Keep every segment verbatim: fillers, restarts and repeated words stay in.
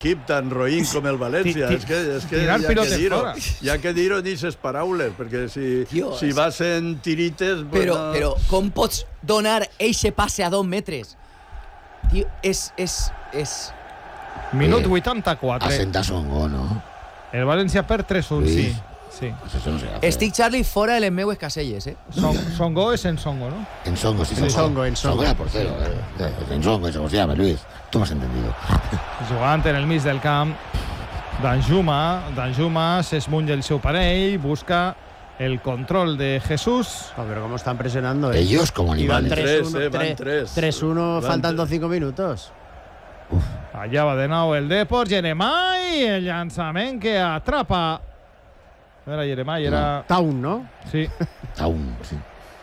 equip tan roïn com el València. Ti- ti- és que, és que tirar hi ha que pilotes dir-ho. fora. Hi ha que dir-ho d'aquestes paraules, perquè si, Tio, si és- va sent tirites... Però, bueno, però com pots donar eixe passe a dos metres? Tio, és... és, és... Minut Eh, vuitanta-quatre. Asenta Songo, ¿no? El València perd tres un, Luis. sí. sí. Pues eso no se hace. Estic, Charlie, fora de les meues caselles, eh? Son, Songo es en Songo, ¿no? En Songo, sí, En Songo, en Songo. era portero. Eh. En Songo, eso se llama, Luis. Tú me has entendido. Jugant en el mig del camp, Danjuma. Danjuma s'esmunya el seu parell, busca el control de Jesús. Oh, pero cómo están presionando. eh. Ellos como Y van animales. tres, tres uno, eh, van tres- tres. tres uno, Van faltando tres. cinco minutos. Allà va de nou el Depor, Jeremai, el llançament que atrapa. No era Jeremai, era... Town, ¿no? Sí, Aún, sí.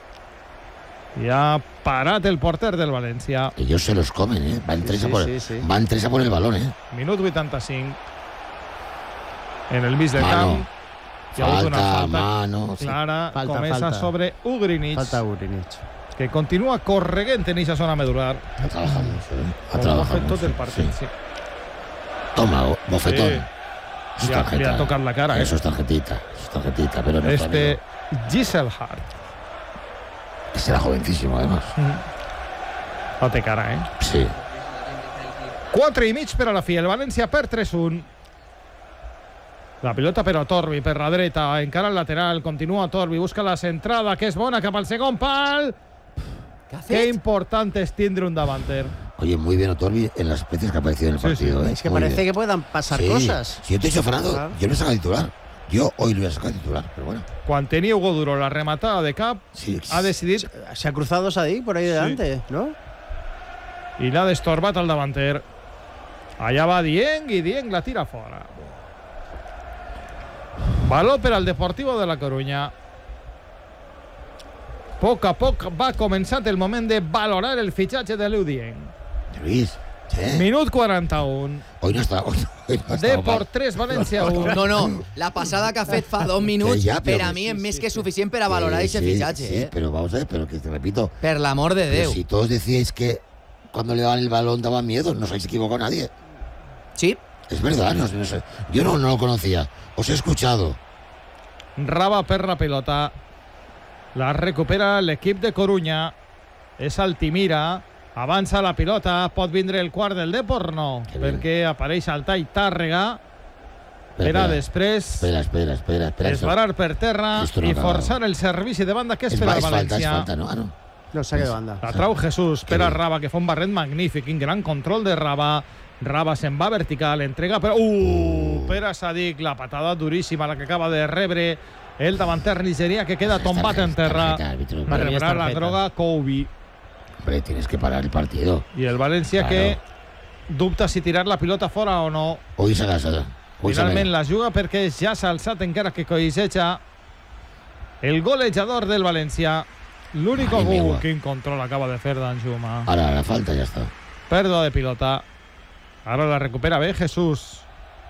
i ha parat el porter del València. Ellos se los comen, ¿eh? Van tres, Sí, a por, sí, sí. van tres a por el balón, ¿eh? Minut vuitanta-cinc. En el mig del Mano. camp. Hi ha hagut una Falta, falta mano. Sí. clara, Falta, com esa falta. sobre Ugrinic, Falta Urinich. que continua correguent en eixa zona medular. Ha trabajado mucho, ¿eh? Ha Com ho ha trabajado fet tot mucho. el partit, Sí. sí. Toma, o- bofetón. Sí. Eso es Li ha- tarjeta. li ha tocat la cara, eh? Eso es tarjetita. Eso es tarjetita, pero no Este Giselhardt. Será jovencísimo, además. No té cara, eh? Sí. quatre i mig per a la fi. El València perd tres un. La pilota per a Torbi, per la dreta, encara el lateral, continua Torbi, busca la centrada, que és bona, cap al segon pal. Què ha Que fet? important és tindre un davanter. Oye, muy bien Otorbi en las veces que ha aparecido en el Sí, partido, ¿eh? Es que Muy parece bien. que puedan pasar Sí. cosas. Si yo te he dicho, Fernando, Claro. yo lo he sacado titular. Yo hoy lo voy a sacar titular, pero bueno. Quan tenia Hugo Duro la rematada de cap, Sí. ha decidit Se ha cruzado Sadik por ahí delante, ¿no? i l'ha destorbat al davanter. Allà va Dieng i Dieng la tira fora. Valor per al Deportivo de la Coruña. A poc a poc va començant el moment de valorar el fitxatge de Liu Dieng. Luis, ¿eh? Minut quaranta-un. Hoy no está. Hoy no, hoy no ha estado Depor mal. tres, València un. No, no, la passada que ha fet fa dos minuts, Que ja, però per a que mi sí, és sí, més sí. que suficient per a valorar Sí, aquest sí, fitxatge, sí, eh? pero vamos a ver, pero que te repito. Per l'amor de Pero Déu. si todos decíais que cuando le daban el balón daba miedo, no os habéis equivocado nadie. Sí, Es verdad, no, no sé. Yo no, no lo conocía. Os he escuchado. Raba per la pilota. La recupera l'equip de Corunya. És Altimira. Avança la pilota. Pot vindre el quart del Depor? No, Que bé. perquè apareix al tall Tàrrega. Espera, Era espera. després Espera, espera, espera. espera esbarar per terra Esto no i ha acabado. forçar el servici de banda que és Es, per va- al es falta, es València. falta, ¿no? Ah, no. No, saque de banda. La trau Jesús per a bé. Raba, que fa un barret magnífic. Quin gran control de Raba. Raba se'n va vertical, entrega per... Uh, per a Sadik, la patada duríssima, la que acaba de rebre el davanter nigerià, que queda tombat en terra. Tarjeta, árbitro. Va Para mí es rebre la tarjeta. groga Coubi. Hombre, tienes que parar el partido. I el València Claro. que dubta si tirar la pilota fora o no. Hoy se la sada. Hoy se la- Finalment la juga perquè ja s'ha alçat encara que coixeja el golejador del València. L'únic Ai, gol, meua. quin control acaba de fer Danjuma. Ahora la falta ya está. Pèrdua de pilota. Ara la recupera bé Jesús.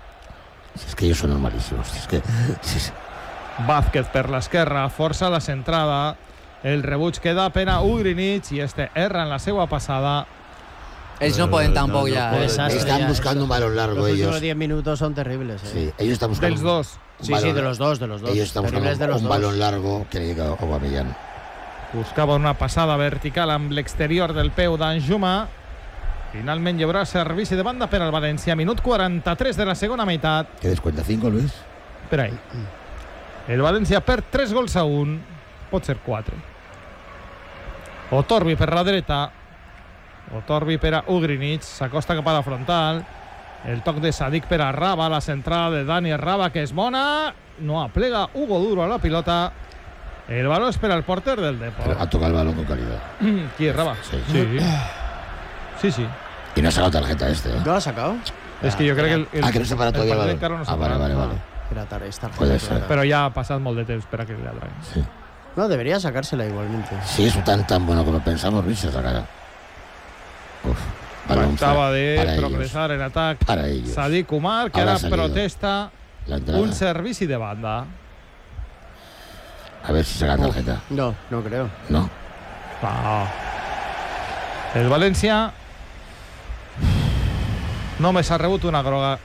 Si es que ellos son normalísimos. Si es que. si es- Vázquez per l'esquerra, força la centrada. El rebuig queda per a Ugrinic i este erra en la seva passada. ells no poden no, tampoc no ja. poden. eh? Desastre. Están ya, buscando eso. un balón largo Los últimos ellos. diez minutos son terribles, ¿eh? Sí, ellos están buscando. Dels dos. un Sí, balón- sí, de los dos, de los dos. Ellos están buscando Terribles de los un dos. balón largo que le llega a Aubameyang. Buscava una passada vertical amb l'exterior del peu d'Anjuma. Finalment hi haurà servici de banda per al València. Minut quaranta-tres de la segona meitat. ¿Qué descuenta? ¿Cinco, Luis? Per ahí. El València perd tres gols a un. Pot ser quatre. Otorbi per la dreta. Otorbi per a Ugrinic. S'acosta cap a la frontal. El toc de Sadik per a Raba. La centrada de Dani Raba, que és bona. No aplega Hugo Duro a la pilota. El baló és per al porter del Pero Depor. ha tocado el balón con calidad. Qui és Raba? Sí. Sí. Sí, sí. Y no ha sacado tarjeta este, ¿eh? ¿No lo ha sacado? És que jo crec que el, el, Ah, que no se para todavía el partit balón. encara no s'ha Ah, vale, parat. vale, vale. Era tar- es tarjeta, Puede claro. ser. Però ja ha passat molt de temps per a que li la traguin. Sí. No, debería sacársela igualmente. Si es tan tan bueno como pensamos, Luis se sacará. Uf. balón Acaba para- de para ellos. progresar en atac Para ellos. Sadik Umar, que Ahora ara ha salido protesta La entrada. un servici de banda. A ver si saca tarjeta. No, no creo. ¿No? No. El València només ha rebut una groga.